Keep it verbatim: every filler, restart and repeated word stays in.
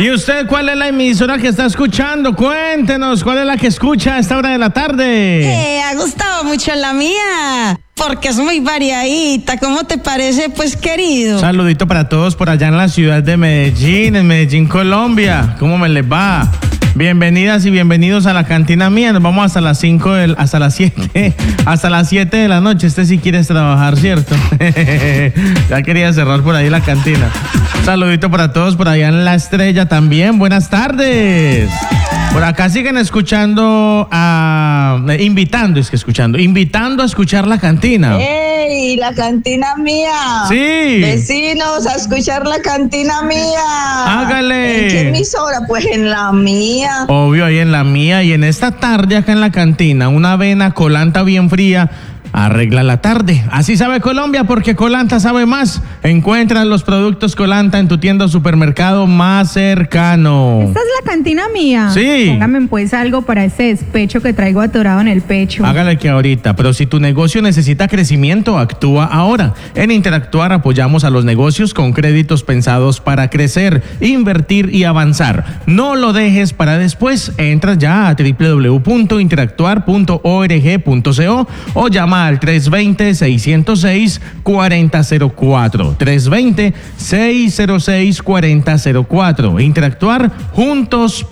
¿Y usted cuál es la emisora que está escuchando? Cuéntenos, ¿cuál es la que escucha a esta hora de la tarde? Eh, ha gustado mucho la mía, porque es muy variadita. ¿Cómo te parece, pues, querido? Saludito para todos por allá en la ciudad de Medellín, en Medellín, Colombia. ¿Cómo me les va? Bienvenidas y bienvenidos a la cantina mía. Nos vamos hasta las cinco, del, hasta las siete, hasta las siete de la noche. Este sí quieres trabajar, ¿cierto? Ya quería cerrar por ahí la cantina. Saludito para todos por allá en La Estrella también. Buenas tardes. Por acá siguen escuchando, a, eh, invitando, es que escuchando, invitando a escuchar la cantina. ¡Ey, la cantina mía! Sí. Vecinos, a escuchar la cantina mía. Hágale. ¿En qué emisora? Pues en la mía. Obvio, ahí en la mía. Y en esta tarde acá en la cantina, una avena colanta bien fría arregla la tarde. Así sabe Colombia, porque Colanta sabe más. Encuentra los productos Colanta en tu tienda o supermercado más cercano. Esta es la cantina mía. Sí. Póngame pues algo para ese despecho que traigo atorado en el pecho. Hágale que ahorita, pero si tu negocio necesita crecimiento, actúa ahora. En Interactuar apoyamos a los negocios con créditos pensados para crecer, invertir y avanzar. No lo dejes para después. Entra ya a doble u doble u doble u punto interactuar punto org punto co o llama al tres dos cero, seis cero seis, cuatro cero cero cuatro. tres dos cero, seis cero seis, cuatro cero cero cuatro. Interactuar, juntos